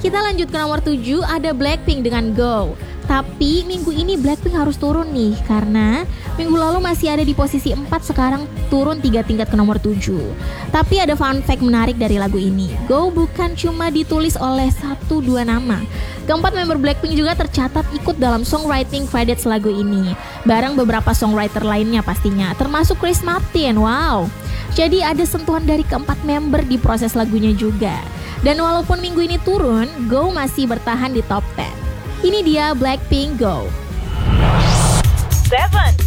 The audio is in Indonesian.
Kita lanjut ke nomor 7, ada Blackpink dengan Go. Tapi minggu ini Blackpink harus turun nih, karena minggu lalu masih ada di posisi 4, sekarang turun 3 tingkat ke nomor 7. Tapi ada fun fact menarik dari lagu ini. Go bukan cuma ditulis oleh 1-2 nama. Keempat member Blackpink juga tercatat ikut dalam songwriting credits lagu ini, bareng beberapa songwriter lainnya pastinya, termasuk Chris Martin. Wow. Jadi ada sentuhan dari keempat member di proses lagunya juga. Dan walaupun minggu ini turun, Go masih bertahan di top 10. Ini dia Blackpink Go. 7.